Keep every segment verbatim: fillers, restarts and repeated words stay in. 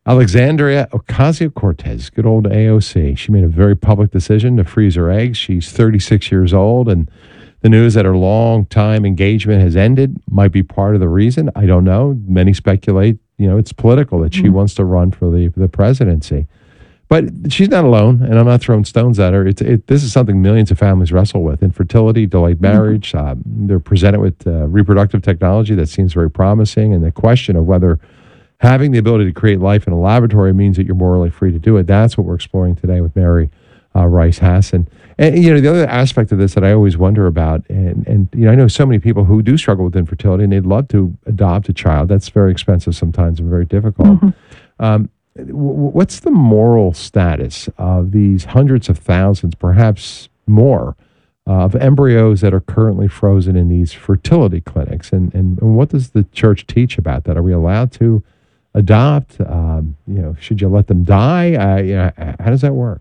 Alexandria Ocasio-Cortez, good old A O C. She made a very public decision to freeze her eggs. She's thirty-six years old, and the news that her long-time engagement has ended might be part of the reason. I don't know. Many speculate, you know, it's political, that she mm-hmm. wants to run for the, the presidency. But she's not alone, and I'm not throwing stones at her. It's it, this is something millions of families wrestle with. Infertility, delayed marriage. Mm-hmm. Uh, they're presented with uh, reproductive technology that seems very promising, and the question of whether having the ability to create life in a laboratory means that you're morally free to do it. That's what we're exploring today with Mary uh, Rice Hasson. And, you know, the other aspect of this that I always wonder about, and, and, you know, I know so many people who do struggle with infertility and they'd love to adopt a child. That's very expensive sometimes and very difficult. Mm-hmm. Um, w- what's the moral status of these hundreds of thousands, perhaps more, uh, of embryos that are currently frozen in these fertility clinics? And, and, and what does the church teach about that? Are we allowed to adopt? Um, you know, should you let them die? Uh, you know, how does that work?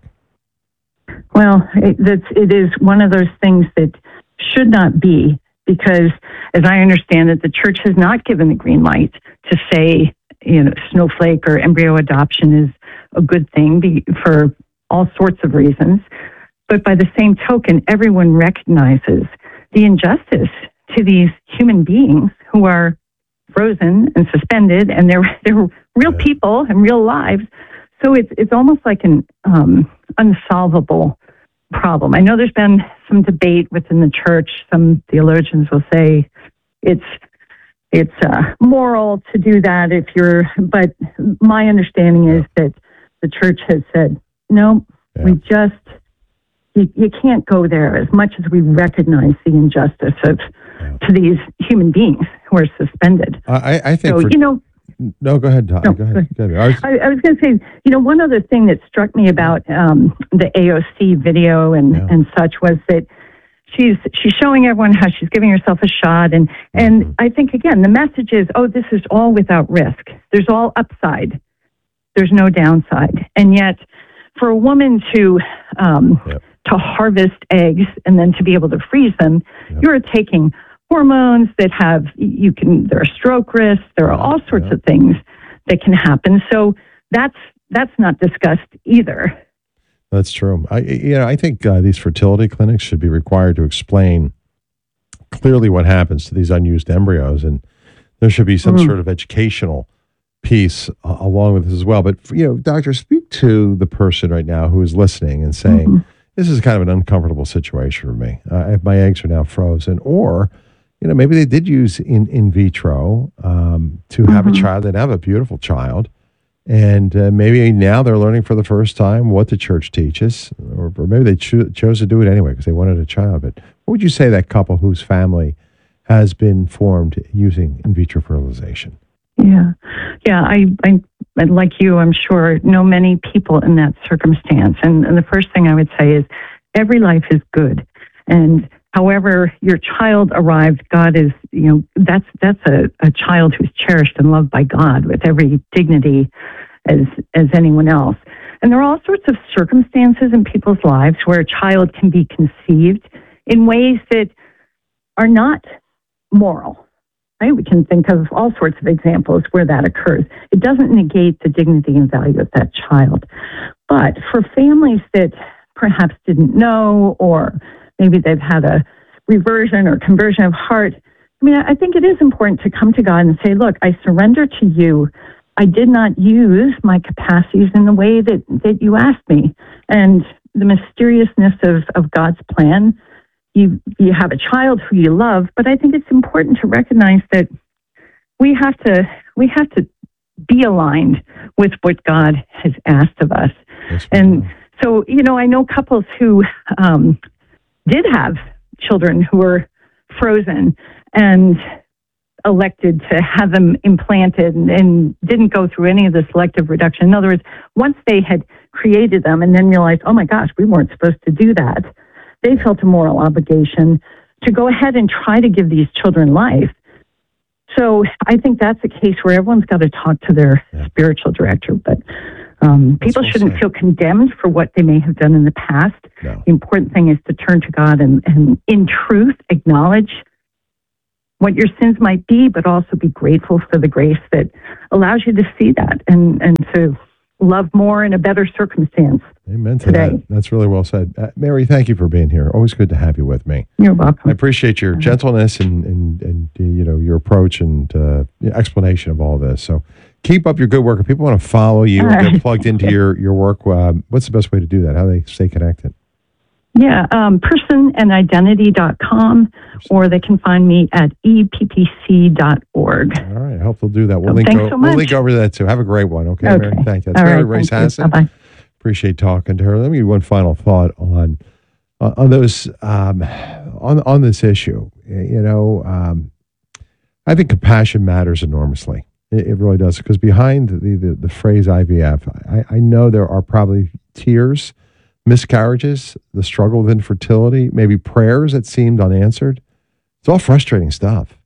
Well, it, that's, it is one of those things that should not be, because, as I understand it, the church has not given the green light to say, you know, snowflake or embryo adoption is a good thing be, for all sorts of reasons. But by the same token, everyone recognizes the injustice to these human beings who are frozen and suspended, and they're they're real people and real lives. So it's it's almost like an um, unsolvable problem. I know there's been some debate within the church. Some theologians will say it's it's uh, moral to do that if you're. But my understanding is that the church has said no. Yeah. We just you, you can't go there. As much as we recognize the injustice of yeah. to these human beings who are suspended. I, I think so, for, you know. No, go ahead, Todd. No, go ahead. Go ahead. I was, I, I was going to say, you know, one other thing that struck me about um, the A O C video and, yeah. and such was that she's she's showing everyone how she's giving herself a shot, and and mm-hmm. I think again the message is, oh, this is all without risk. There's all upside. There's no downside, and yet for a woman to um, yep. to harvest eggs and then to be able to freeze them, yep. you're taking hormones that have, you can, there are stroke risks, there are all sorts yeah. of things that can happen. So that's that's not discussed either. That's true. I, you know, I think uh, these fertility clinics should be required to explain clearly what happens to these unused embryos, and there should be some mm. sort of educational piece uh, along with this as well. But, you know, doctor, speak to the person right now who is listening and saying, mm-hmm. this is kind of an uncomfortable situation for me. Uh, my eggs are now frozen, or you know, maybe they did use in, in vitro um, to have mm-hmm. a child. They'd have a beautiful child. And uh, maybe now they're learning for the first time what the church teaches, or, or maybe they cho- chose to do it anyway because they wanted a child. But what would you say to that couple whose family has been formed using in vitro fertilization? Yeah. Yeah, I, I like you, I'm sure, know many people in that circumstance. And, and the first thing I would say is every life is good. And however your child arrived, God is, you know, that's that's a, a child who's cherished and loved by God with every dignity as as anyone else. And there are all sorts of circumstances in people's lives where a child can be conceived in ways that are not moral. Right? We can think of all sorts of examples where that occurs. It doesn't negate the dignity and value of that child. But for families that perhaps didn't know, or maybe they've had a reversion or conversion of heart, I mean, I think it is important to come to God and say, look, I surrender to you. I did not use my capacities in the way that, that you asked me. And the mysteriousness of, of God's plan, you you have a child who you love, but I think it's important to recognize that we have to we have to be aligned with what God has asked of us. Yes, and so, you know, I know couples who um, did have children who were frozen and elected to have them implanted and, and didn't go through any of the selective reduction. In other words, once they had created them and then realized, oh my gosh, we weren't supposed to do that, they felt a moral obligation to go ahead and try to give these children life. So I think that's a case where everyone's got to talk to their yeah. spiritual director, but um, people shouldn't say. feel condemned for what they may have done in the past. No. The important thing is to turn to God and, and in truth acknowledge what your sins might be, but also be grateful for the grace that allows you to see that and, and to love more in a better circumstance. Amen to today. that. That's really well said. Uh, Mary, thank you for being here. Always good to have you with me. You're welcome. I appreciate your gentleness and, and, and uh, you know, your approach and uh, explanation of all this. So keep up your good work. If people want to follow you All and get right. plugged into your, your work, uh, what's the best way to do that? How do they stay connected? Yeah, um, person and identity dot com, or they can find me at e p p c dot org. All right. I hope they'll do that. We'll, So link, thanks o- so we'll much. link over to that too. Have a great one. Okay, Okay. Mary? Thank you. That's All Mary right, Race thank you. Hassan. Bye-bye. Appreciate talking to her. Let me give you one final thought on uh, on those um, on on this issue. You know, um, I think compassion matters enormously. It, it really does, because behind the, the the phrase I V F, I, I know there are probably tears, miscarriages, the struggle with infertility, maybe prayers that seemed unanswered. It's all frustrating stuff.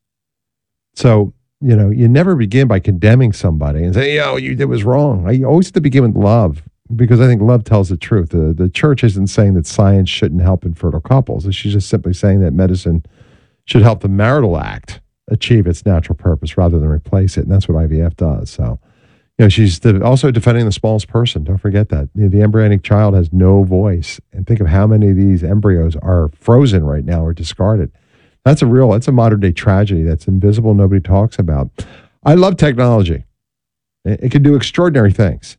So, you know, you never begin by condemning somebody and say, yo, you did was wrong. I always have to begin with love, because I think love tells the truth. The, the church isn't saying that science shouldn't help infertile couples. She's just simply saying that medicine should help the marital act achieve its natural purpose rather than replace it. And that's what I V F does. So, you know, she's de- also defending the smallest person. Don't forget that. You know, the embryonic child has no voice. And think of how many of these embryos are frozen right now or discarded. That's a real, that's a modern day tragedy that's invisible, nobody talks about. I love technology. It, it can do extraordinary things,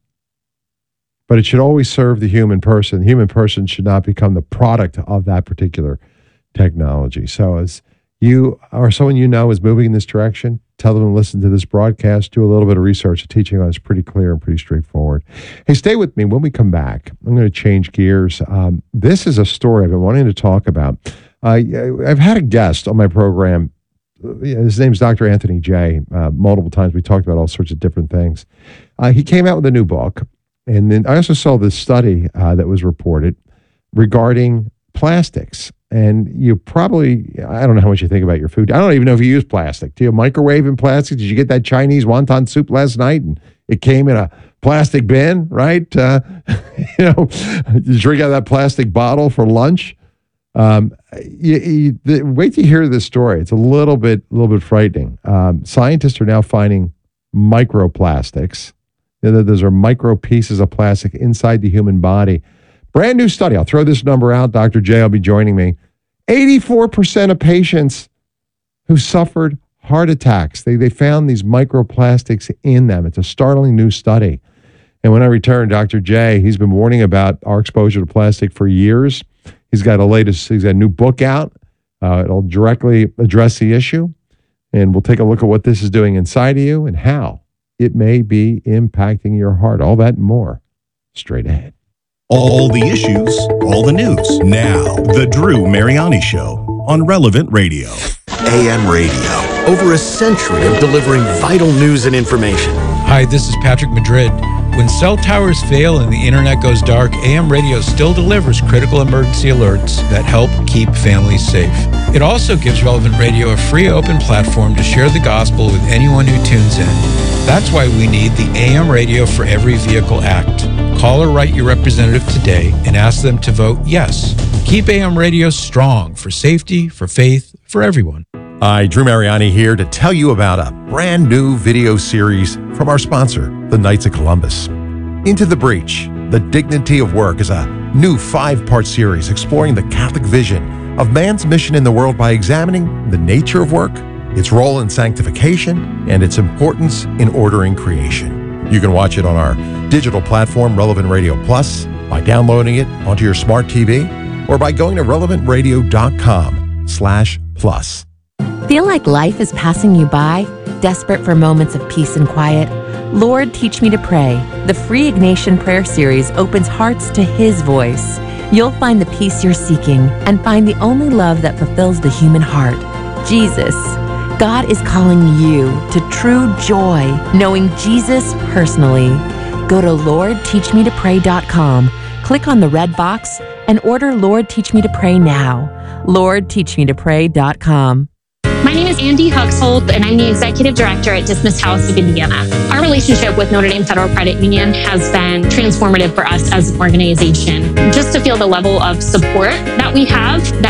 but it should always serve the human person. The human person should not become the product of that particular technology. So as you or someone you know is moving in this direction, tell them to listen to this broadcast, do a little bit of research. The teaching on it is pretty clear and pretty straightforward. Hey, stay with me. When we come back, I'm going to change gears. Um, this is a story I've been wanting to talk about. Uh, I've had a guest on my program. His name's Doctor Anthony Jay. Uh, multiple times we talked about all sorts of different things. Uh, he came out with a new book. And then I also saw this study uh, that was reported regarding plastics. And you probably, I don't know how much you think about your food. I don't even know if you use plastic. Do you microwave in plastic? Did you get that Chinese wonton soup last night and it came in a plastic bin, right? Uh, you know, you drink out of that plastic bottle for lunch. Um, you, you, the, wait to hear this story. It's a little bit, a little bit frightening. Um, scientists are now finding microplastics. Those are micro pieces of plastic inside the human body. Brand new study. I'll throw this number out. Doctor J will be joining me. eighty-four percent of patients who suffered heart attacks, they, they found these microplastics in them. It's a startling new study. And when I return, Doctor J, he's been warning about our exposure to plastic for years. He's got a latest, he's got a new book out. Uh, it'll directly address the issue. And we'll take a look at what this is doing inside of you and how it may be impacting your heart. All that and more straight ahead. All the issues, all the news. Now, The Drew Mariani Show on Relevant Radio. A M Radio. Over a century of delivering vital news and information. Hi, this is Patrick Madrid. When cell towers fail and the internet goes dark, A M Radio still delivers critical emergency alerts that help keep families safe. It also gives Relevant Radio a free open platform to share the gospel with anyone who tunes in. That's why we need the A M Radio for Every Vehicle Act. Call or write your representative today and ask them to vote yes. Keep A M Radio strong for safety, for faith, for everyone. Hi, Drew Mariani here to tell you about a brand new video series from our sponsor, the Knights of Columbus. Into the Breach, The Dignity of Work is a new five-part series exploring the Catholic vision of man's mission in the world by examining the nature of work, its role in sanctification, and its importance in ordering creation. You can watch it on our digital platform, Relevant Radio Plus, by downloading it onto your smart T V, or by going to relevant radio dot com slash plus. Feel like life is passing you by? Desperate for moments of peace and quiet? Lord, Teach Me to Pray. The free Ignatian Prayer Series opens hearts to His voice. You'll find the peace you're seeking and find the only love that fulfills the human heart, Jesus. God is calling you to true joy, knowing Jesus personally. Go to lord teach me to pray dot com, click on the red box, and order Lord Teach Me to Pray now. lord teach me to pray dot com. My name is Andy Huxhold, and I'm the Executive Director at Dismiss House of Indiana. Our relationship with Notre Dame Federal Credit Union has been transformative for us as an organization. Just to feel the level of support that we have, the access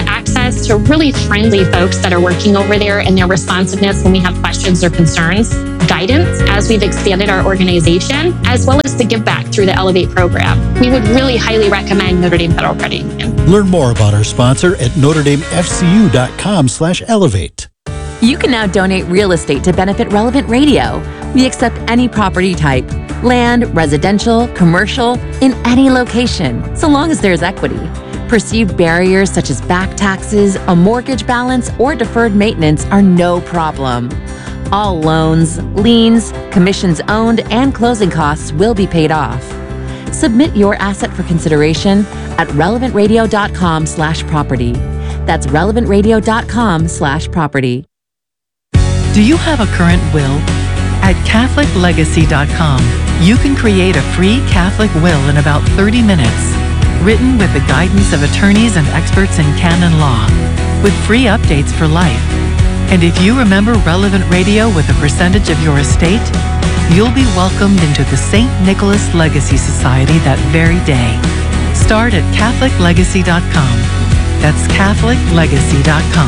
access to really friendly folks that are working over there and their responsiveness when we have questions or concerns, guidance as we've expanded our organization, as well as the give back through the Elevate program. We would really highly recommend Notre Dame Federal Credit Union. Learn more about our sponsor at notre dame f c u dot com slash elevate. You can now donate real estate to benefit Relevant Radio. We accept any property type, land, residential, commercial, in any location, so long as there's equity. Perceived barriers such as back taxes, a mortgage balance, or deferred maintenance are no problem. All loans, liens, commissions owned, and closing costs will be paid off. Submit your asset for consideration at relevant radio dot com slash property. That's relevant radio dot com slash property. Do you have a current will? At catholic legacy dot com, you can create a free Catholic will in about thirty minutes, written with the guidance of attorneys and experts in canon law, with free updates for life. And if you remember Relevant Radio with a percentage of your estate, you'll be welcomed into the Saint Nicholas Legacy Society that very day. Start at catholic legacy dot com. That's catholic legacy dot com.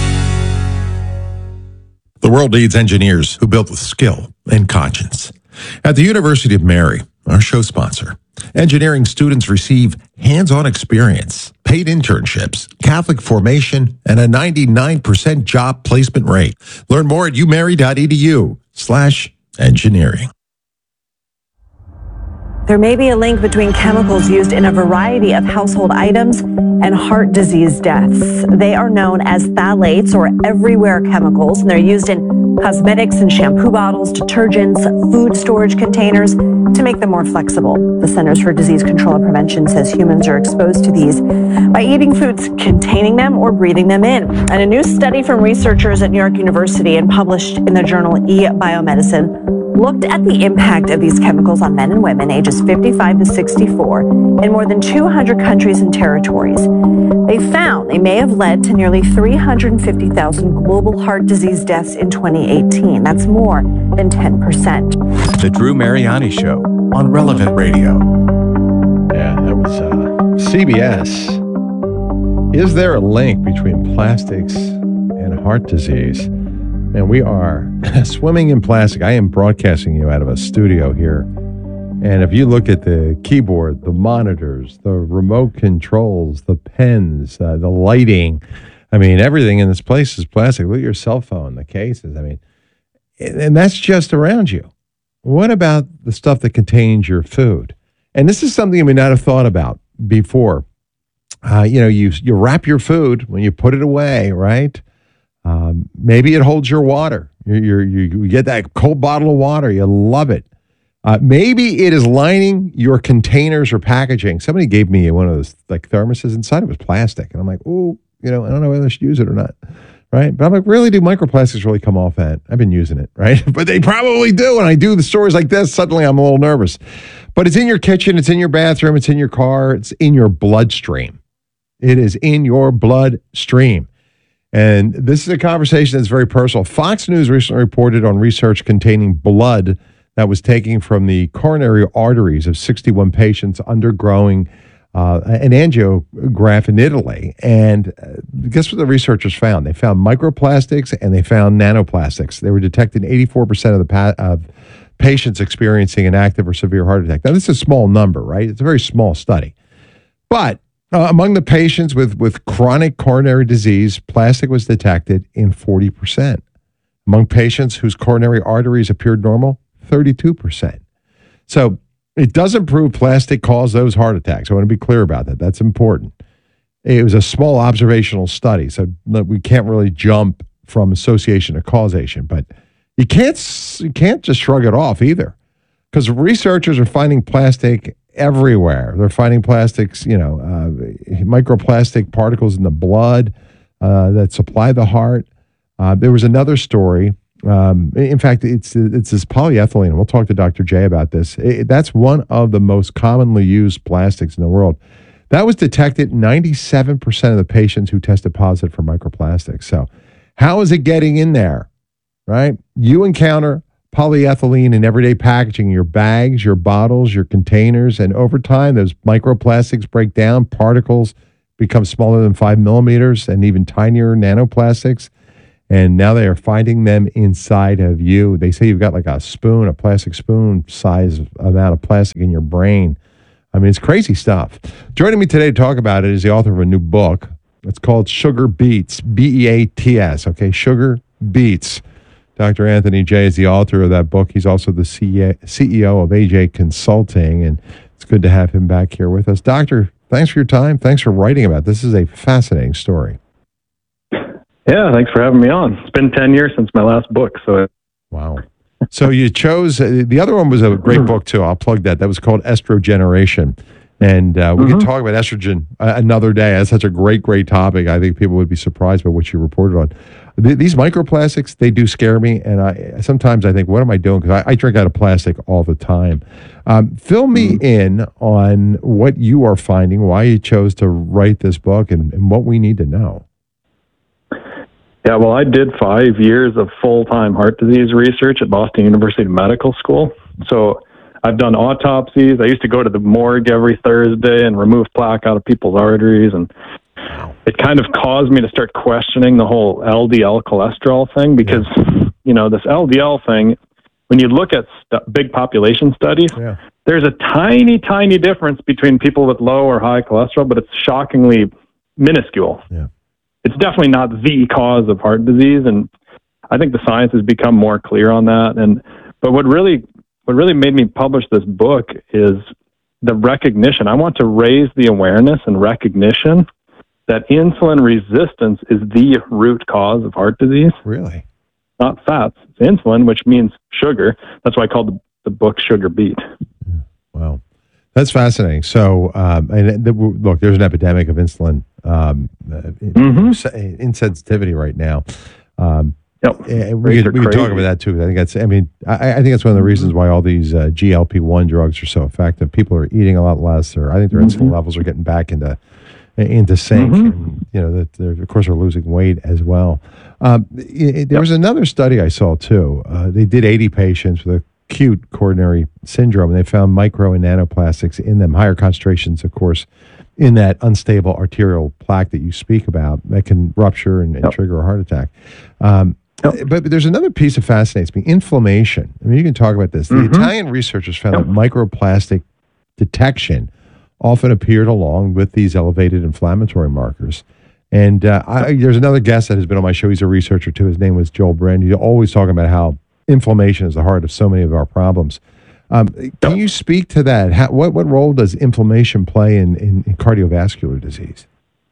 The world needs engineers who build with skill and conscience. At the University of Mary, our show sponsor, engineering students receive hands-on experience, paid internships, Catholic formation, and a ninety-nine percent job placement rate. Learn more at umary dot e d u slash engineering. There may be a link between chemicals used in a variety of household items and heart disease deaths. They are known as phthalates, or everywhere chemicals, and they're used in cosmetics and shampoo bottles, detergents, food storage containers to make them more flexible. The Centers for Disease Control and Prevention says humans are exposed to these by eating foods containing them or breathing them in. And a new study from researchers at New York University and published in the journal eBiomedicine looked at the impact of these chemicals on men and women ages fifty-five to sixty-four in more than two hundred countries and territories. They found they may have led to nearly three hundred fifty thousand global heart disease deaths in twenty eighteen. That's more than ten percent. The Drew Mariani Show on Relevant Radio. Yeah, that was uh, C B S. Is there a link between plastics and heart disease? And we are swimming in plastic. I am broadcasting you out of a studio here. And if you look at the keyboard, the monitors, the remote controls, the pens, uh, the lighting, I mean, everything in this place is plastic. Look at your cell phone, the cases. I mean, and that's just around you. What about the stuff that contains your food? And this is something you may not have thought about before. Uh, you know, you you wrap your food when you put it away, right? Um, maybe it holds your water. You you you get that cold bottle of water. You love it. Uh, maybe it is lining your containers or packaging. Somebody gave me one of those like thermoses. Inside it was plastic, and I'm like, oh, you know, I don't know whether I should use it or not, right? But I'm like, really, do microplastics really come off that? I've been using it, right? But they probably do. And I do the stories like this. Suddenly, I'm a little nervous. But it's in your kitchen. It's in your bathroom. It's in your car. It's in your bloodstream. It is in your bloodstream. And this is a conversation that's very personal. Fox News recently reported on research containing blood that was taken from the coronary arteries of sixty-one patients undergoing uh, an angiograph in Italy. And uh, guess what the researchers found? They found microplastics and they found nanoplastics. They were detected in eighty-four percent of the pa- of patients experiencing an active or severe heart attack. Now, this is a small number, right? It's a very small study. But Uh, among the patients with, with chronic coronary disease, plastic was detected in forty percent. Among patients whose coronary arteries appeared normal, thirty-two percent. So it doesn't prove plastic caused those heart attacks. I want to be clear about that. That's important. It was a small observational study, so we can't really jump from association to causation. But you can't, you can't just shrug it off either, because researchers are finding plastic everywhere. They're finding plastics, you know, uh, microplastic particles in the blood uh, that supply the heart. Uh, there was another story. Um, in fact, it's it's this polyethylene. We'll talk to Doctor J about this. It, that's one of the most commonly used plastics in the world. That was detected in ninety-seven percent of the patients who tested positive for microplastics. So how is it getting in there, right? You encounter polyethylene in everyday packaging, your bags, your bottles, your containers, and over time, those microplastics break down, particles become smaller than five millimeters and even tinier nanoplastics. And now they are finding them inside of you. They say you've got like a spoon, a plastic spoon size amount of plastic in your brain. I mean, it's crazy stuff. Joining me today to talk about it is the author of a new book. It's called Sugar Beats, B E A T S, okay? Sugar Beats. Doctor Anthony Jay is the author of that book. He's also the C E O of A J Consulting, and it's good to have him back here with us. Doctor, thanks for your time. Thanks for writing about it. This is a fascinating story. Yeah, thanks for having me on. It's been ten years since my last book. So, wow. So you chose, uh, the other one was a great book too. I'll plug that. That was called Estrogeneration. And uh, we mm-hmm. can talk about estrogen uh, another day. That's such a great, great topic. I think people would be surprised by what you reported on. Th- these microplastics, they do scare me. And I sometimes I think, what am I doing? Because I, I drink out of plastic all the time. Um, fill me mm-hmm. in on what you are finding, why you chose to write this book, and, and what we need to know. Yeah, well, I did five years of full-time heart disease research at Boston University Medical School. So I've done autopsies. I used to go to the morgue every Thursday and remove plaque out of people's arteries. And it kind of caused me to start questioning the whole L D L cholesterol thing because, yeah. you know, this L D L thing, when you look at st- big population studies, yeah. there's a tiny, tiny difference between people with low or high cholesterol, but it's shockingly minuscule. Yeah. It's definitely not the cause of heart disease, and I think the science has become more clear on that. And but what really what really made me publish this book is the recognition. I want to raise the awareness and recognition that insulin resistance is the root cause of heart disease. Really? Not fats. It's insulin, which means sugar. That's why I called the, the book Sugar Beat. Wow. That's fascinating. So, um, and the, look, there's an epidemic of insulin um, mm-hmm. insensitivity right now. Um, yep. We could, we could talk about that too. I think that's. I mean, I, I think that's one of the reasons why all these uh, G L P one drugs are so effective. People are eating a lot less, or I think their mm-hmm. insulin levels are getting back into into sync. Mm-hmm. And, you know, that they're, of course, are losing weight as well. Um, it, it, there yep. was another study I saw too. Uh, they did eighty patients with a acute coronary syndrome, and they found micro and nanoplastics in them, higher concentrations, of course, in that unstable arterial plaque that you speak about that can rupture and, and yep. trigger a heart attack. Um, yep. but, but there's another piece that fascinates me, inflammation. I mean, you can talk about this. The mm-hmm. Italian researchers found yep. that microplastic detection often appeared along with these elevated inflammatory markers. And uh, I, there's another guest that has been on my show. He's a researcher too. His name was Joel Brand. He's always talking about how inflammation is the heart of so many of our problems. Um, can you speak to that? How, what what role does inflammation play in, in, in cardiovascular disease?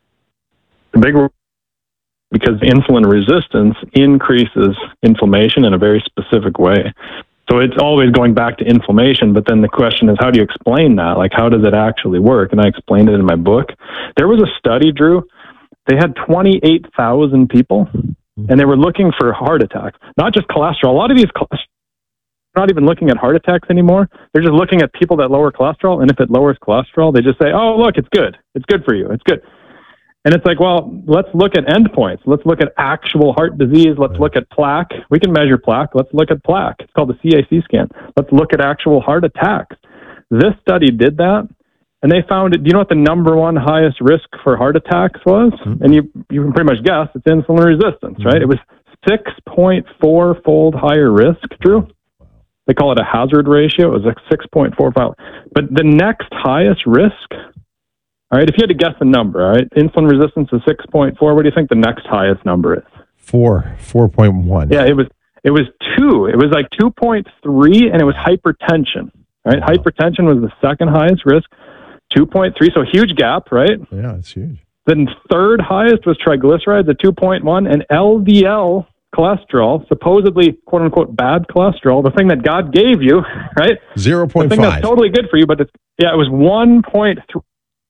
The big role, because insulin resistance increases inflammation in a very specific way. So it's always going back to inflammation, but then the question is, how do you explain that? Like, how does it actually work? And I explained it in my book. There was a study, Drew. They had twenty-eight thousand people. And they were looking for heart attacks, not just cholesterol. A lot of these cholesterol, not even looking at heart attacks anymore. They're just looking at people that lower cholesterol. And if it lowers cholesterol, they just say, oh, look, it's good. It's good for you. It's good. And it's like, well, let's look at endpoints. Let's look at actual heart disease. Let's look at plaque. We can measure plaque. Let's look at plaque. It's called the C A C scan. Let's look at actual heart attacks. This study did that. And they found it. Do you know what the number one highest risk for heart attacks was? Mm-hmm. And you you can pretty much guess it's insulin resistance, mm-hmm. right? It was six point four fold higher risk, Drew. They call it a hazard ratio. It was like six point four five. But the next highest risk, all right, if you had to guess the number, all right, insulin resistance is six point four. What do you think the next highest number is? Four, four point one. Yeah, it was it was two. It was like two point three, and it was hypertension. Right, wow. Hypertension was the second highest risk. two point three, so huge gap, right? Yeah, it's huge. Then third highest was triglycerides at two point one, and L D L cholesterol, supposedly quote unquote bad cholesterol, the thing that God gave you, right? zero point five. The thing that's totally good for you, but it's, yeah, it was one point three.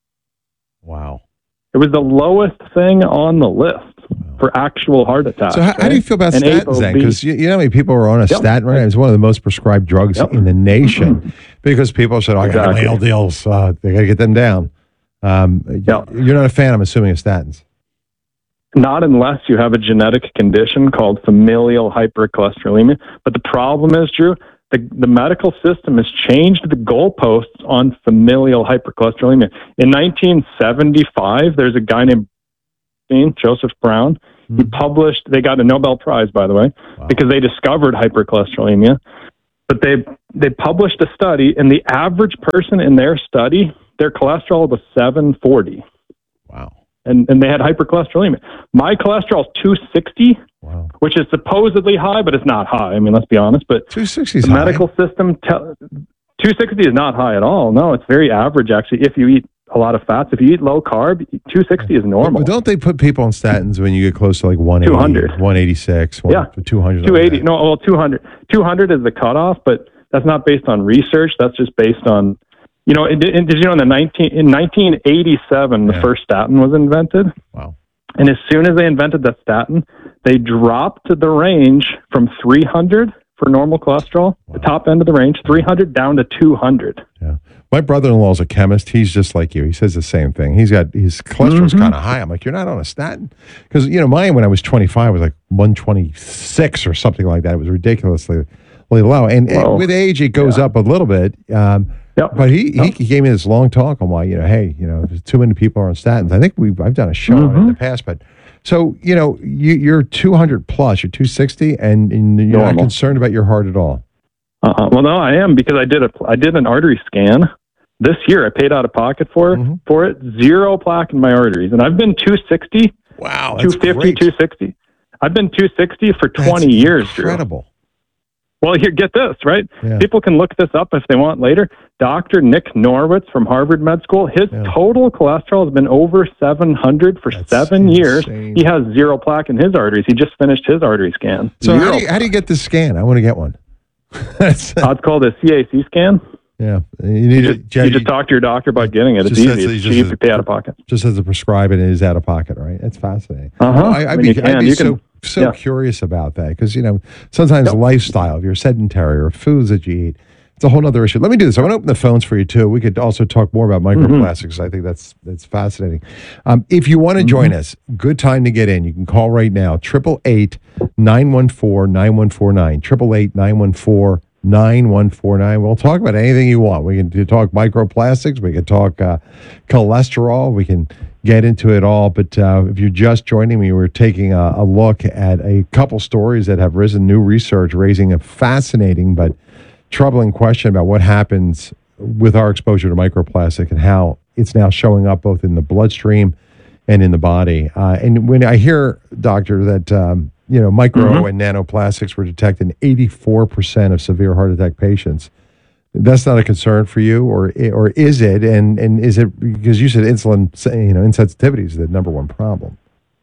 Wow. It was the lowest thing on the list for actual heart attacks. So how, right? how do you feel about and statins then? Because you, you know how many people are on a yep. statin right now? It's one of the most prescribed drugs yep. in the nation because people said, oh, I got my L D Ls. Uh, they got to get them down. Um, yep. You're not a fan, I'm assuming, of statins. Not unless you have a genetic condition called familial hypercholesterolemia. But the problem is, Drew, the, the medical system has changed the goalposts on familial hypercholesterolemia. In nineteen seventy-five, there's a guy named Joseph Brown. Mm-hmm. He published, they got a Nobel Prize, by the way, wow. because they discovered hypercholesterolemia. But they they published a study, and the average person in their study, their cholesterol was seven forty. Wow. And and they had hypercholesterolemia. My cholesterol is two sixty, wow. which is supposedly high, but it's not high. I mean, let's be honest. But two sixty is the medical high. system, te- two sixty is not high at all. No, it's very average, actually, if you eat a lot of fats. If you eat low carb, two sixty is normal. But don't they put people on statins when you get close to like one eighty, two hundred. one eighty-six, yeah. two hundred? two eighty. No, well, two hundred. two hundred is the cutoff, but that's not based on research. That's just based on, you know, did, did you know in the nineteen in nineteen eighty-seven, the yeah. first statin was invented? Wow. And as soon as they invented that statin, they dropped the range from three hundred for normal cholesterol, wow. the top end of the range, three hundred down to two hundred. Yeah. My brother-in-law is a chemist. He's just like you. He says the same thing. He's got his cholesterol's mm-hmm. kind of high. I'm like, you're not on a statin? Because, you know, mine when I was twenty-five was like one twenty-six or something like that. It was ridiculously low. And, and with age, it goes yeah. up a little bit. Um, yep. But he, yep. he he gave me this long talk on why, you know, hey, you know, too many people are on statins. I think we've I've done a show mm-hmm. on it in the past, but so, you know, you, you're two hundred plus, you're two sixty, and, and you're Normal. not concerned about your heart at all. Uh-uh. Well, no, I am, because I did a I did an artery scan this year. I paid out of pocket for mm-hmm. for it. Zero plaque in my arteries, and I've been two sixty. Wow, that's two fifty, great. two sixty. I've been two sixty for twenty that's years. Incredible. Drew. Well, here, get this, right? Yeah. People can look this up if they want later. Doctor Nick Norwitz from Harvard Med School, his yeah. total cholesterol has been over seven hundred for That's seven insane. years. He has zero plaque in his arteries. He just finished his artery scan. So zero how do, you, how do you get this scan? I want to get one. That's, uh, it's called a C A C scan. Yeah. You need you just, to, you just talk to your doctor about getting it. It's just easy. It's cheap. You pay out of pocket. Just has to prescribe it and it is out of pocket, right? That's fascinating. Uh-huh. I, I'd I mean, be, you can, I'd be you so, can, so yeah. curious about that because, you know, sometimes yep. lifestyle, if you're sedentary or foods that you eat, it's a whole other issue. Let me do this. I want to open the phones for you, too. We could also talk more about microplastics. Mm-hmm. I think that's that's fascinating. Um, if you want to join mm-hmm. us, good time to get in. You can call right now, eight eight eight, nine one four, nine one four nine, eight eight eight, nine one four, nine one four nine. We'll talk about anything you want. We can talk microplastics. We can talk uh, cholesterol. We can get into it all. But uh, if you're just joining me, we're taking a, a look at a couple stories that have risen, new research raising a fascinating but troubling question about what happens with our exposure to microplastic and how it's now showing up both in the bloodstream and in the body. Uh, and when I hear, doctor, that um, you know micro mm-hmm. and nanoplastics were detected in eighty-four percent of severe heart attack patients, that's not a concern for you, or or is it? And and is it because you said insulin, you know, insensitivity is the number one problem?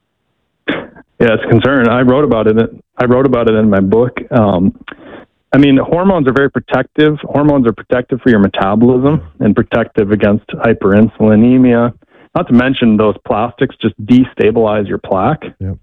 Yeah, it's a concern. I wrote about it. I wrote about it in my book. Um, I mean, hormones are very protective. Hormones are protective for your metabolism and protective against hyperinsulinemia. Not to mention those plastics just destabilize your plaque. Yep.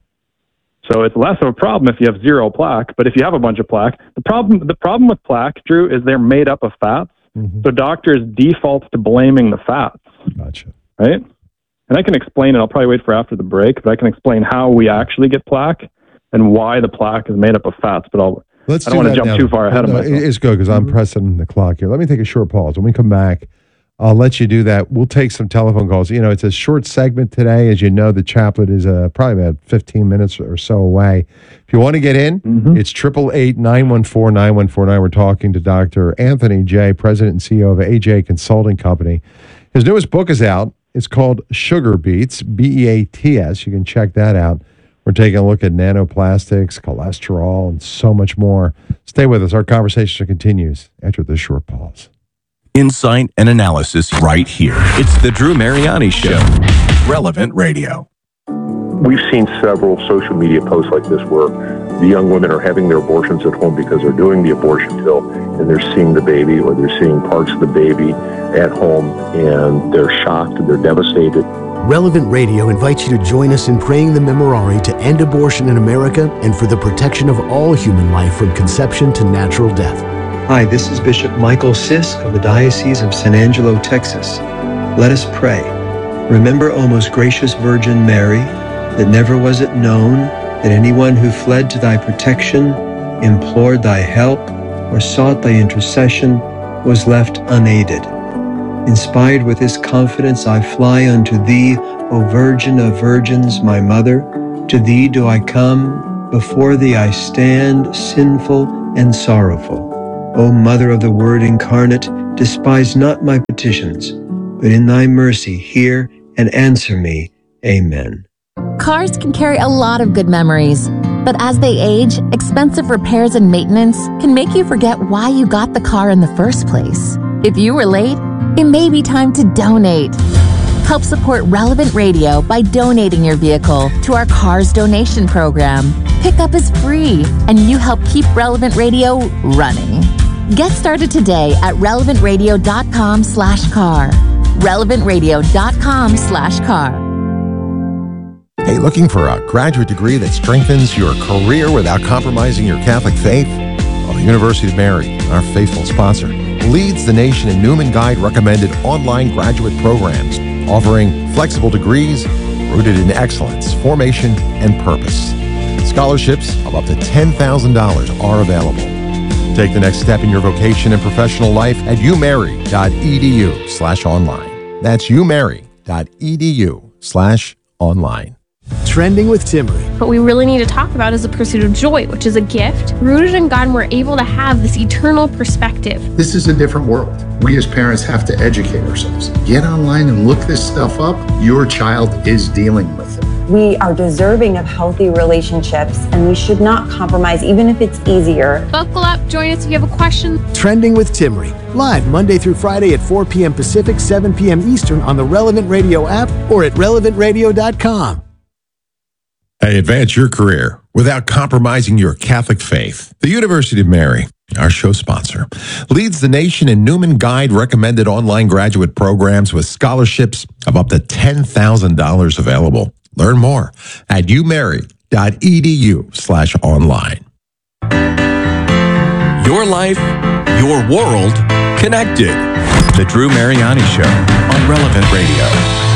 So it's less of a problem if you have zero plaque. But if you have a bunch of plaque, the problem the problem with plaque, Drew, is they're made up of fats. Mm-hmm. So doctors default to blaming the fats. Gotcha. Right? And I can explain it. I'll probably wait for after the break, but I can explain how we actually get plaque and why the plaque is made up of fats. But I'll Let's I don't do want to jump now. too far ahead no, of myself. It's good because I'm mm-hmm. pressing the clock here. Let me take a short pause. When we come back, I'll let you do that. We'll take some telephone calls. You know, it's a short segment today. As you know, the chaplet is uh, probably about fifteen minutes or so away. If you want to get in, mm-hmm. it's eight eight eight, nine one four, nine one four nine. We're talking to Doctor Anthony Jay, President and C E O of A J Consulting Company. His newest book is out. It's called Sugar Beats, B E A T S. You can check that out. We're taking a look at nanoplastics, cholesterol, and so much more. Stay with us. Our conversation continues after this short pause. Insight and analysis right here. It's the Drew Mariani Show. Relevant Radio. We've seen several social media posts like this where the young women are having their abortions at home because they're doing the abortion pill and they're seeing the baby or they're seeing parts of the baby at home and they're shocked and they're devastated. Relevant Radio invites you to join us in praying the Memorare to end abortion in America and for the protection of all human life from conception to natural death. Hi, this is Bishop Michael Sisk of the Diocese of San Angelo, Texas. Let us pray. Remember, O most gracious Virgin Mary, that never was it known that anyone who fled to thy protection, implored thy help, or sought thy intercession was left unaided. Inspired with this confidence, I fly unto thee, O Virgin of Virgins, my Mother. To thee do I come, before thee I stand, sinful and sorrowful. O Mother of the Word incarnate, despise not my petitions, but in thy mercy hear and answer me. Amen. Cars can carry a lot of good memories, but as they age, expensive repairs and maintenance can make you forget why you got the car in the first place. If you were late, it may be time to donate. Help support Relevant Radio by donating your vehicle to our Cars Donation Program. Pickup is free, and you help keep Relevant Radio running. Get started today at relevant radio dot com slash car. relevant radio dot com slash car. Hey, looking for a graduate degree that strengthens your career without compromising your Catholic faith? Well, the University of Mary, our faithful sponsor, leads the nation in Newman Guide recommended online graduate programs, offering flexible degrees rooted in excellence, formation, and purpose. Scholarships of up to ten thousand dollars are available. Take the next step in your vocation and professional life at umary.edu slash online. That's umary.edu slash online. Trending with Timmery. What we really need to talk about is the pursuit of joy, which is a gift rooted in God, and we're able to have this eternal perspective. This is a different world. We as parents have to educate ourselves. Get online and look this stuff up. Your child is dealing with it. We are deserving of healthy relationships, and we should not compromise, even if it's easier. Buckle up, join us if you have a question. Trending with Timmery. Live Monday through Friday at four p.m. Pacific, seven p.m. Eastern on the Relevant Radio app or at relevant radio dot com. Hey, advance your career without compromising your Catholic faith. The University of Mary, our show sponsor, leads the nation in Newman Guide recommended online graduate programs with scholarships of up to ten thousand dollars available. Learn more at umary.edu slash online. Your life, your world, connected. The Drew Mariani Show on Relevant Radio.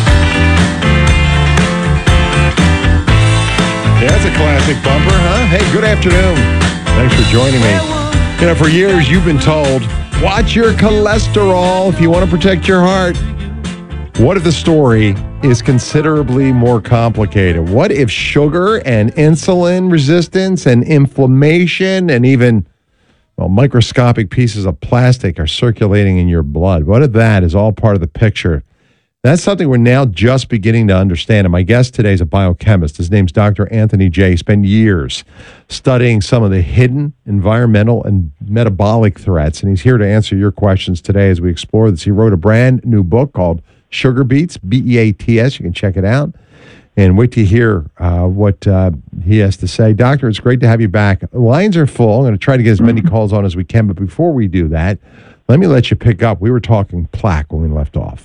Yeah, that's a classic bumper, huh? Hey, good afternoon. Thanks for joining me. You know, for years you've been told, watch your cholesterol if you want to protect your heart. What if the story is considerably more complicated? What if sugar and insulin resistance and inflammation and even, well, microscopic pieces of plastic are circulating in your blood? What if that is all part of the picture? That's something we're now just beginning to understand. And my guest today is a biochemist. His name's Doctor Anthony Jay. He spent years studying some of the hidden environmental and metabolic threats. And he's here to answer your questions today as we explore this. He wrote a brand new book called Sugar Beats, B E A T S. You can check it out. And wait to hear uh, what uh, he has to say. Doctor, it's great to have you back. Lines are full. I'm going to try to get as many calls on as we can. But before we do that, let me let you pick up. We were talking plaque when we left off.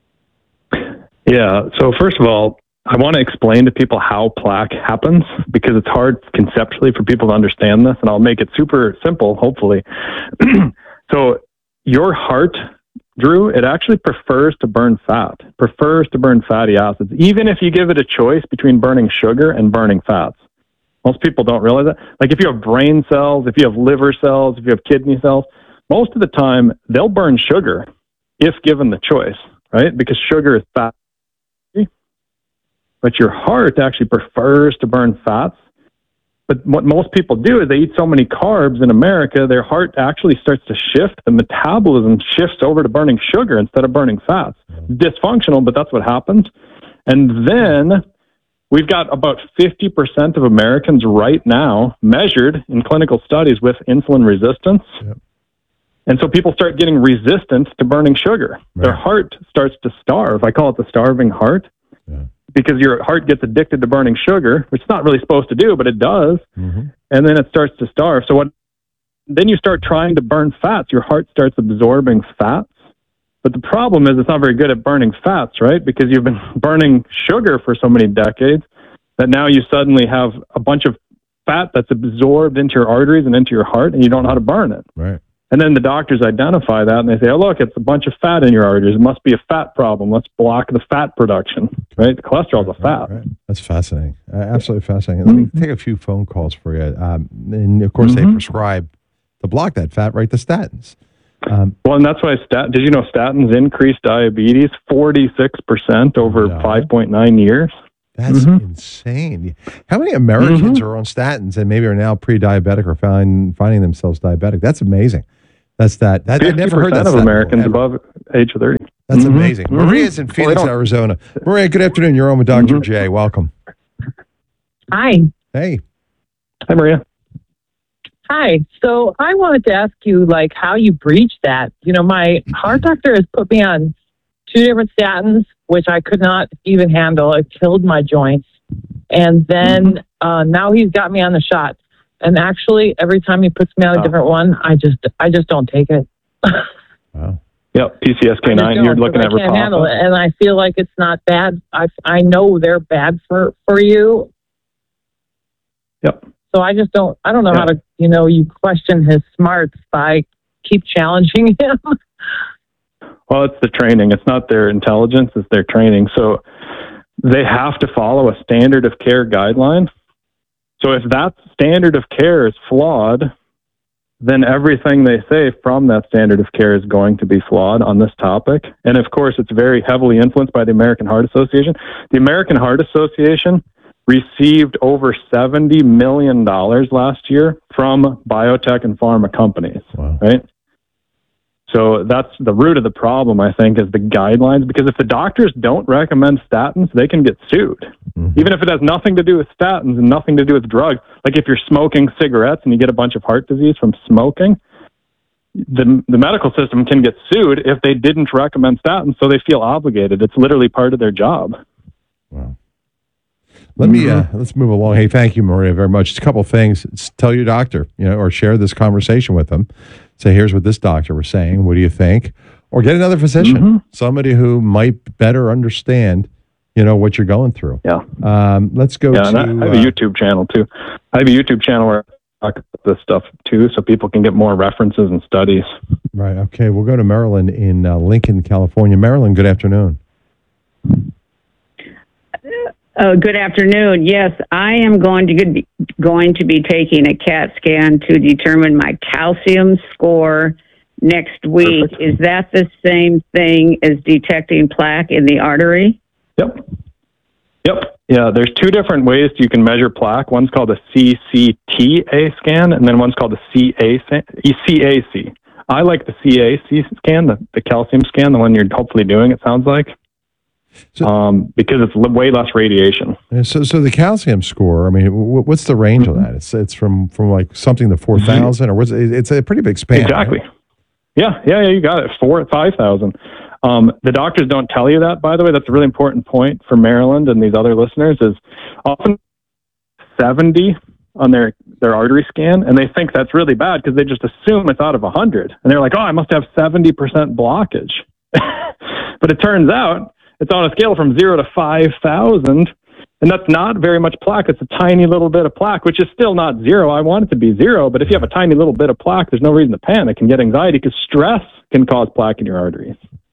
Yeah. So first of all, I want to explain to people how plaque happens because it's hard conceptually for people to understand this, and I'll make it super simple, hopefully. So your heart, Drew, it actually prefers to burn fat, prefers to burn fatty acids, even if you give it a choice between burning sugar and burning fats. Most people don't realize that. Like if you have brain cells, if you have liver cells, if you have kidney cells, most of the time they'll burn sugar if given the choice, right? Because sugar is fat. But your heart actually prefers to burn fats. But what most people do is they eat so many carbs in America, their heart actually starts to shift. The metabolism shifts over to burning sugar instead of burning fats. Dysfunctional, but that's what happens. And then we've got about fifty percent of Americans right now measured in clinical studies with insulin resistance. Yep. And so people start getting resistant to burning sugar. Right. Their heart starts to starve. I call it the starving heart. Yeah. Because your heart gets addicted to burning sugar, which it's not really supposed to do, but it does. Mm-hmm. And then it starts to starve. So what? Then you start trying to burn fats. Your heart starts absorbing fats. But the problem is it's not very good at burning fats, right? Because you've been burning sugar for so many decades that now you suddenly have a bunch of fat that's absorbed into your arteries and into your heart, and you don't know how to burn it. Right. And then the doctors identify that, and they say, oh, look, it's a bunch of fat in your arteries. It must be a fat problem. Let's block the fat production, right? The cholesterol is a fat. Right, right. That's fascinating. Uh, absolutely fascinating. Mm-hmm. Let me take a few phone calls for you. Um, and, of course, mm-hmm. they prescribe to block that fat, right? The statins. Um, well, and that's why stat. Did you know statins increase diabetes forty-six percent over Yeah. five point nine years? That's insane. How many Americans are on statins and maybe are now pre-diabetic or find, finding themselves diabetic? That's amazing. That's that. that I never heard that of stat Americans before, ever. above age thirty. That's Mhm. amazing. Mhm. Maria's in Well, Phoenix, they don't- Arizona. Maria, good afternoon. You're on with doctor J. Welcome. Hi. Hey. Hi, Maria. Hi. So I wanted to ask you, like, how you breached that. You know, my heart doctor has put me on two different statins, which I could not even handle. It killed my joints. And then uh, now he's got me on the shot. And actually, every time he puts me on a different one, I just, I just don't take it. Wow. Yep, P C S K I nine. just You're don't, looking 'cause at I can't handle it, Repatha. and I feel like it's not bad. I I know they're bad for for you. Yep. So I just don't. I don't know Yeah. how to. You know, you question his smarts by keep challenging him. Well, it's the training. It's not their intelligence, it's their training. So they have to follow a standard of care guideline. So if that standard of care is flawed, then everything they say from that standard of care is going to be flawed on this topic. And of course, it's very heavily influenced by the American Heart Association. The American Heart Association received over seventy million dollars last year from biotech and pharma companies, right? So that's the root of the problem, I think, is the guidelines. Because if the doctors don't recommend statins, they can get sued. Even if it has nothing to do with statins and nothing to do with drugs. Like if you're smoking cigarettes and you get a bunch of heart disease from smoking, the, the medical system can get sued if they didn't recommend statins, so they feel obligated. It's literally part of their job. Let me uh, let's move along. Hey, thank you, Maria, very much. Just a couple of things. S- Tell your doctor, you know, or share this conversation with them. Say, here's what this doctor was saying. What do you think? Or get another physician, somebody who might better understand, you know, what you're going through. Yeah. Um, let's go yeah, to. and I, I have uh, a YouTube channel too. I have a YouTube channel where I talk about this stuff too, so people can get more references and studies. Right. Okay. We'll go to Maryland in uh, Lincoln, California. Maryland, good afternoon. Uh, good afternoon. Yes, I am going to be, going to be taking a CAT scan to determine my calcium score next week. Is that the same thing as detecting plaque in the artery? Yep. Yep. Yeah, there's two different ways you can measure plaque. One's called a C C T A scan, and then one's called a C A C. I like the C A C scan, the, the calcium scan, the one you're hopefully doing, it sounds like. um, because it's li- way less radiation. And so, so the calcium score. I mean, w- what's the range of that? It's it's from from like something to four thousand, or what's it, it's a pretty big span. Exactly. right? Yeah, yeah, yeah, you got it. Four, five thousand. Um, the doctors don't tell you that, by the way. That's a really important point for Maryland and these other listeners. Is often seventy on their their artery scan, and they think that's really bad because they just assume it's out of a hundred, and they're like, "Oh, I must have seventy percent blockage." But it turns out it's on a scale from zero to five thousand. And that's not very much plaque. It's a tiny little bit of plaque, which is still not zero. I want it to be zero, but if you have a tiny little bit of plaque, there's no reason to panic and get anxiety because stress can cause plaque in your arteries.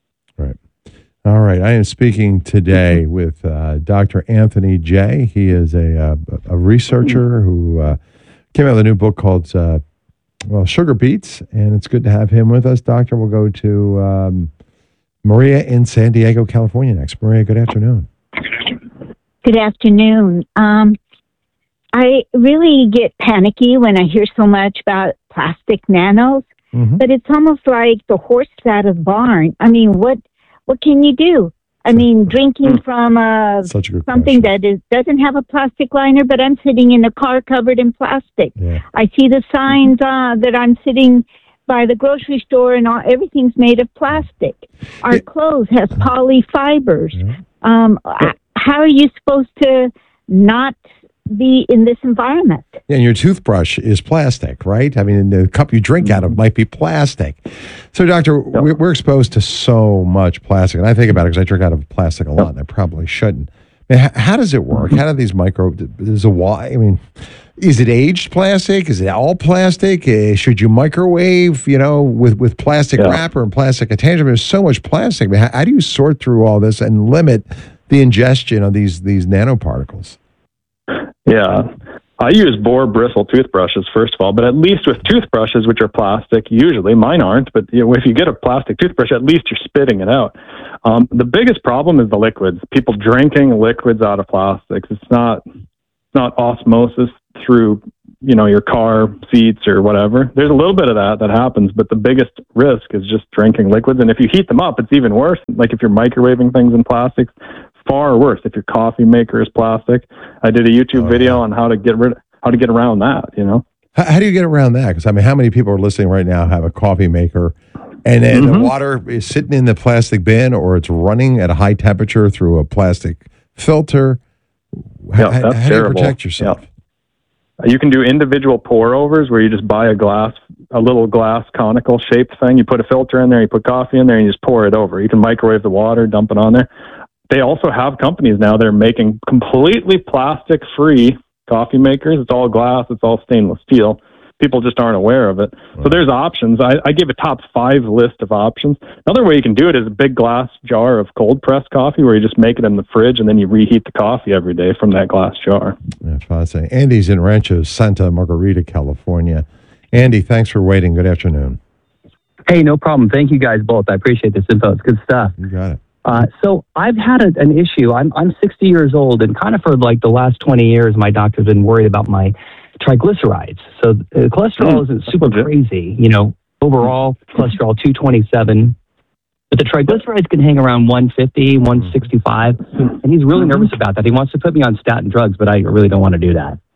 All right. I am speaking today with uh, Doctor Anthony Jay. He is a uh, a researcher who uh, came out with a new book called uh, well Sugar Beets, and it's good to have him with us. Doctor, we'll go to um, Maria in San Diego, California next. Maria, good afternoon. Good afternoon. Um, I really get panicky when I hear so much about plastic nanos, Mm-hmm. but it's almost like the horse out of the barn. I mean, what what can you do? I mean, drinking from uh, Such a good something that is doesn't have a plastic liner, but I'm sitting in a car covered in plastic. Yeah. I see the signs uh, that I'm sitting by the grocery store, and all, everything's made of plastic. Our clothes has poly fibers. Um, how are you supposed to not be in this environment? Yeah, and your toothbrush is plastic, right? I mean, the cup you drink out of might be plastic. So, doctor, we're, we're exposed to so much plastic, and I think about it because I drink out of plastic a lot, and I probably shouldn't. I mean, how, how does it work? How do these micro? Is a why? I mean, is it aged plastic? Is it all plastic? Uh, should you microwave? You know, with with plastic Yeah. wrapper and plastic attachment? There's so much plastic. I mean, how, how do you sort through all this and limit the ingestion of these these nanoparticles? Yeah. I use boar bristle toothbrushes, first of all, but at least with toothbrushes, which are plastic, usually, mine aren't, but you know, if you get a plastic toothbrush, at least you're spitting it out. Um, the biggest problem is the liquids. People drinking liquids out of plastics. It's not, it's not osmosis through, you know, your car seats or whatever. There's a little bit of that that happens, but the biggest risk is just drinking liquids. And if you heat them up, it's even worse. Like if you're microwaving things in plastics, far worse. If your coffee maker is plastic, I did a YouTube oh, video yeah. on how to get rid, how to get around that. You know, how, how do you get around that? Because I mean, how many people are listening right now have a coffee maker, and then mm-hmm. the water is sitting in the plastic bin, or it's running at a high temperature through a plastic filter? Yeah, how, that's how terrible. do you protect yourself? Yeah. You can do individual pour overs where you just buy a glass, a little glass conical shaped thing. You put a filter in there, you put coffee in there, and you just pour it over. You can microwave the water, dump it on there. They also have companies now that are making completely plastic-free coffee makers. It's all glass. It's all stainless steel. People just aren't aware of it. So there's options. I, I gave a top five list of options. Another way you can do it is a big glass jar of cold-pressed coffee where you just make it in the fridge and then you reheat the coffee every day from that glass jar. Yeah, fascinating. Andy's in Rancho Santa Margarita, California. Andy, thanks for waiting. Good afternoon. Hey, no problem. Thank you guys both. I appreciate this info. It's good stuff. You got it. Uh, so I've had a, an issue. I'm I'm sixty years old, and kind of for like the last twenty years, my doctor's been worried about my triglycerides. So uh, cholesterol mm, isn't super crazy, you know. Overall cholesterol two twenty-seven, but the triglycerides can hang around one fifty, one sixty-five, and he's really nervous about that. He wants to put me on statin drugs, but I really don't want to do that.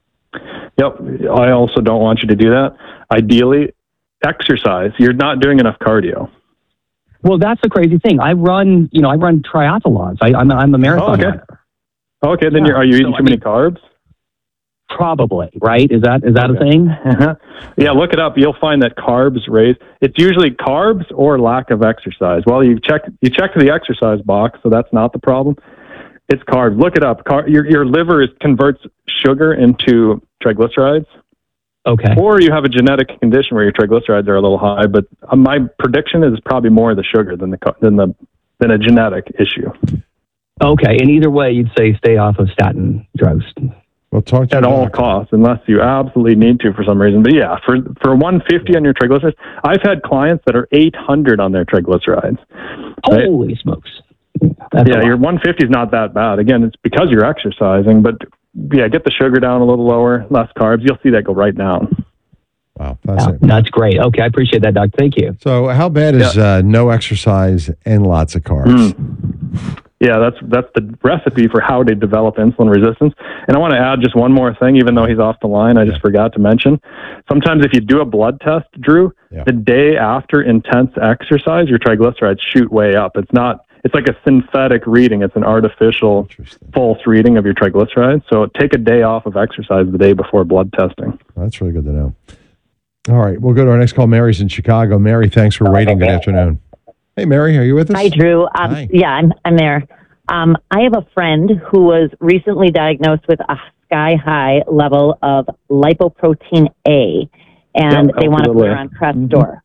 Yep, I also don't want you to do that. Ideally, exercise. You're not doing enough cardio. Well, that's the crazy thing. I run, you know, I run triathlons. I, I'm, I'm a marathon oh, okay. runner. Okay, then yeah. you're, are you eating so, too I many mean, carbs? Probably, right? Is that is that okay. a thing? Yeah, look it up. You'll find that carbs raise. It's usually carbs or lack of exercise. Well, you check you check the exercise box, so that's not the problem. It's carbs. Look it up. Car, your your liver is, converts sugar into triglycerides. Okay. Or you have a genetic condition where your triglycerides are a little high, but uh, my prediction is probably more the sugar than the than the than a genetic issue. Okay, and either way, you'd say stay off of statin drugs. Well, talk to at all costs, unless you absolutely need to for some reason. But yeah, for for one fifty on your triglycerides, I've had clients that are eight hundred on their triglycerides. Holy right? smokes! That's yeah, your one fifty is not that bad. Again, it's because you're exercising, but yeah, get the sugar down a little lower, less carbs. You'll see that go right down. Wow, fascinating. Yeah, that's great. Okay, I appreciate that, Doc. Thank you. So, how bad is yeah. uh, no exercise and lots of carbs? Mm. Yeah, that's that's the recipe for how to develop insulin resistance. And I want to add just one more thing, even though he's off the line, I just yeah. forgot to mention. Sometimes if you do a blood test, Drew, yeah. the day after intense exercise, your triglycerides shoot way up. It's not, it's like a synthetic reading. It's an artificial false reading of your triglycerides. So take a day off of exercise the day before blood testing. That's really good to know. All right, we'll go to our next call. Mary's in Chicago. Mary, thanks for waiting. Good afternoon. Hey, Mary, are you with us? Hi, Drew. Um, Hi. Yeah, I'm, I'm there. Um, I have a friend who was recently diagnosed with a sky-high level of lipoprotein A, and yep, they want to put her on Crestor.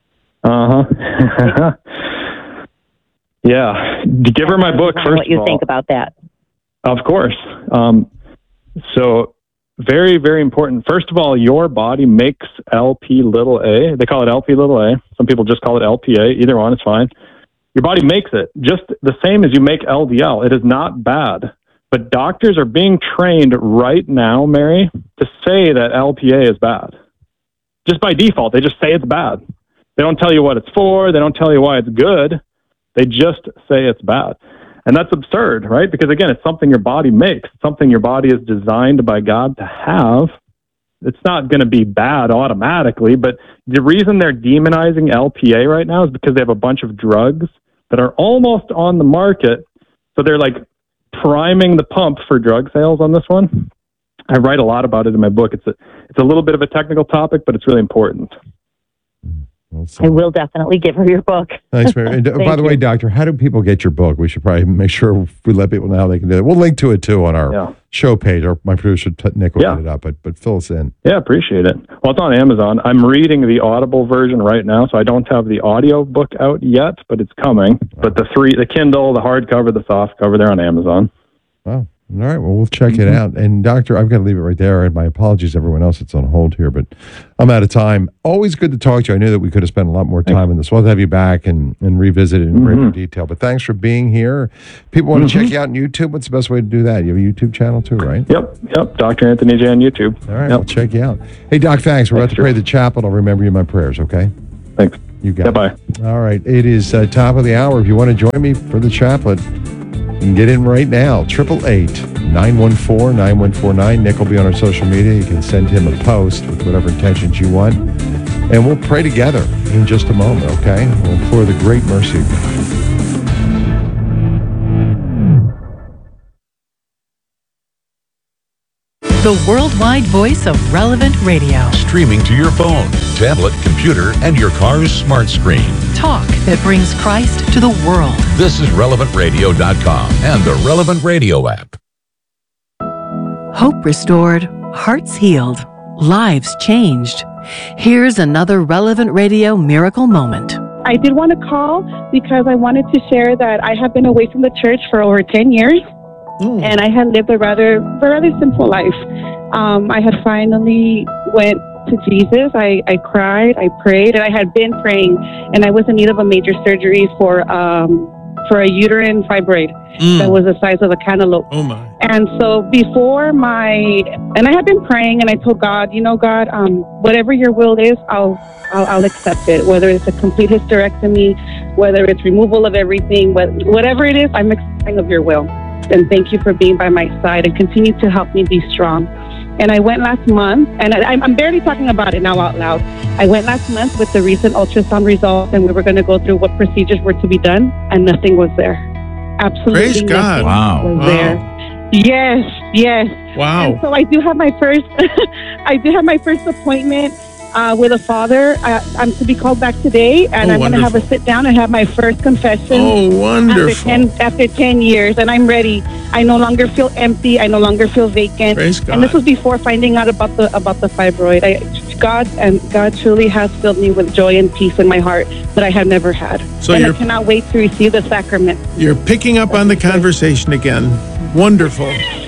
Uh-huh. Yeah. Give her my book, first what you of all. think about that. Of course. Um, so very, very important. First of all, your body makes L P little a. They call it L P little a. Some people just call it L P A. Either one is fine. Your body makes it just the same as you make L D L. It is not bad. But doctors are being trained right now, Mary, to say that L P A is bad. Just by default, they just say it's bad. They don't tell you what it's for. They don't tell you why it's good. They just say it's bad. And that's absurd, right? Because again, it's something your body makes, something your body is designed by God to have. It's not going to be bad automatically, but the reason they're demonizing L P A right now is because they have a bunch of drugs that are almost on the market. So they're like priming the pump for drug sales on this one. I write a lot about it in my book. It's a, it's a little bit of a technical topic, but it's really important. I will definitely give her your book. Thanks, Mary. And, uh, by the you. way, Doctor, how do people get your book? We should probably make sure we let people know how they can do it. We'll link to it, too, on our yeah. show page. Our, my producer, Nick, will yeah. get it up, but, but fill us in. Yeah, appreciate it. Well, it's on Amazon. I'm reading the Audible version right now, so I don't have the audio book out yet, but it's coming. Wow. But the three, the Kindle, the hardcover, the softcover, they're on Amazon. Wow. All right, well, we'll check it out. And, Doctor, I've got to leave it right there. And my apologies to everyone else that's on hold here, but I'm out of time. Always good to talk to you. I knew that we could have spent a lot more time in this. We'll have you back and, and revisit it in greater Mm-hmm. detail. But thanks for being here. People want to check you out on YouTube. What's the best way to do that? You have a YouTube channel too, right? Yep, yep. Doctor Anthony J on YouTube. All right, Yep. we'll check you out. Hey, Doc, thanks. We're about Thanks, to pray the chaplet. I'll remember you in my prayers, okay? Thanks. You got Yeah, it. bye. All right, it is uh, top of the hour. If you want to join me for the chaplet, you can get in right now. Triple eight nine one four nine one four nine. Nick will be on our social media. You can send him a post with whatever intentions you want, and we'll pray together in just a moment. Okay? We'll implore the great mercy of God. The worldwide voice of Relevant Radio. Streaming to your phone, tablet, computer, and your car's smart screen. Talk that brings Christ to the world. This is relevant radio dot com and the Relevant Radio app. Hope restored, hearts healed, lives changed. Here's another Relevant Radio miracle moment. I did want to call because I wanted to share that I have been away from the church for over ten years. And I had lived a rather, a rather simple life. Um, I had finally went to Jesus. I, I cried, I prayed, and I had been praying, and I was in need of a major surgery for um, for a uterine fibroid Mm. that was the size of a cantaloupe. Oh my. And so before my, and I had been praying, and I told God, you know, God, um, whatever your will is, I'll, I'll, I'll accept it. Whether it's a complete hysterectomy, whether it's removal of everything, but whatever it is, I'm accepting of your will. And thank you for being by my side and continue to help me be strong. And I went last month, and I, I'm barely talking about it now out loud. I went last month with the recent ultrasound results, and we were going to go through what procedures were to be done, and nothing was there. Absolutely Praise God. nothing Wow. was Wow. there. Yes, yes. Wow. And so I do have my first, I do have my first appointment uh, with a father. I, I'm to be called back today, and Oh, I'm going to have a wonderful. sit down and have my first confession. Oh, wonderful. After ten, after ten years, and I'm ready. I no longer feel empty. I no longer feel vacant. Praise God. And this was before finding out about the about the fibroid. I, God and God truly has filled me with joy and peace in my heart that I have never had. So and I you're- cannot wait to receive the sacrament. You're picking up on the conversation again. Wonderful.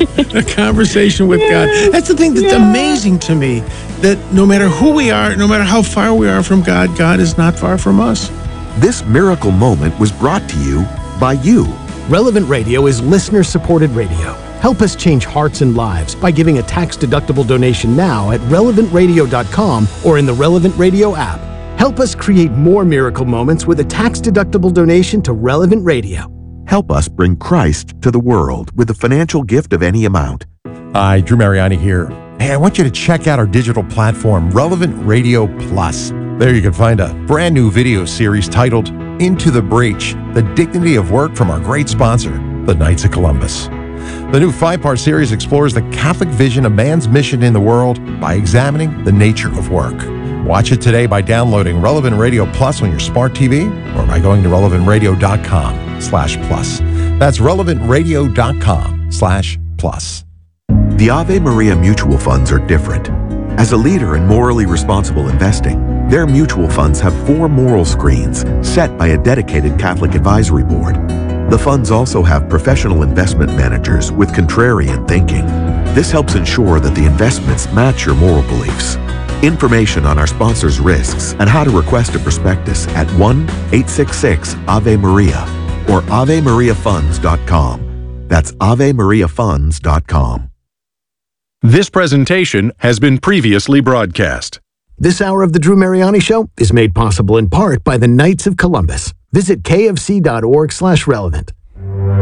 A conversation with God. That's the thing that's amazing to me, that no matter who we are, no matter how far we are from God, God is not far from us. This miracle moment was brought to you by you. Relevant Radio is listener-supported radio. Help us change hearts and lives by giving a tax-deductible donation now at relevant radio dot com or in the Relevant Radio app. Help us create more miracle moments with a tax-deductible donation to Relevant Radio. Help us bring Christ to the world with a financial gift of any amount. Hi, Drew Mariani here. Hey, I want you to check out our digital platform, Relevant Radio Plus. There you can find a brand new video series titled Into the Breach, The Dignity of Work from our great sponsor, the Knights of Columbus. The new five-part series explores the Catholic vision of man's mission in the world by examining the nature of work. Watch it today by downloading Relevant Radio Plus on your smart T V or by going to relevant radio dot com slash plus. That's relevant radio dot com slash plus. The Ave Maria mutual funds are different. As a leader in morally responsible investing, their mutual funds have four moral screens set by a dedicated Catholic advisory board. The funds also have professional investment managers with contrarian thinking. This helps ensure that the investments match your moral beliefs. Information on our sponsors' risks and how to request a prospectus at one eight six six Ave Maria or ave maria funds dot com. That's ave maria funds dot com. This presentation has been previously broadcast. This hour of the Drew Mariani Show is made possible in part by the Knights of Columbus. Visit kfc dot org slash relevant.